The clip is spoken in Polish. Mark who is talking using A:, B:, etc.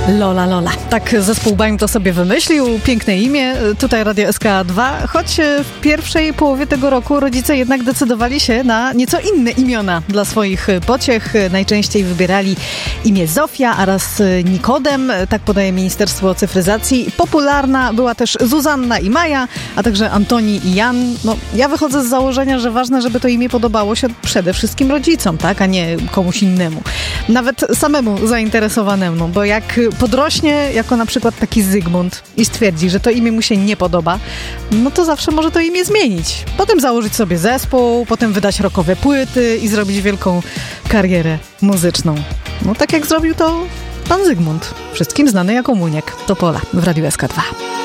A: Lola Lola. Tak zespół Baim to sobie wymyślił. Piękne imię. Tutaj Radio SK2. Choć w pierwszej połowie tego roku rodzice jednak decydowali się na nieco inne imiona dla swoich pociech. Najczęściej wybierali imię Zofia oraz Nikodem. Tak podaje Ministerstwo Cyfryzacji. Popularna była też Zuzanna i Maja, a także Antoni i Jan. No, ja wychodzę z założenia, że ważne, żeby to imię podobało się przede wszystkim rodzicom, tak, a nie komuś innemu. Nawet samemu zainteresowanemu, bo jak podrośnie jako na przykład taki Zygmunt i stwierdzi, że to imię mu się nie podoba, no to zawsze może to imię zmienić. Potem założyć sobie zespół, potem wydać rockowe płyty i zrobić wielką karierę muzyczną. No tak jak zrobił to pan Zygmunt, wszystkim znany jako Muniek. To Pola w Radiu SK2.